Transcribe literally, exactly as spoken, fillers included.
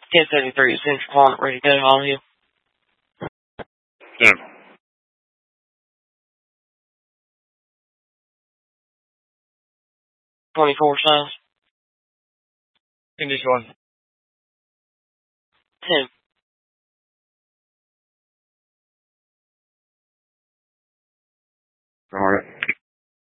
ten seventy-three at Central Climate, ready to go, all of you. Yeah. twenty-four size. English one. ten. Alright.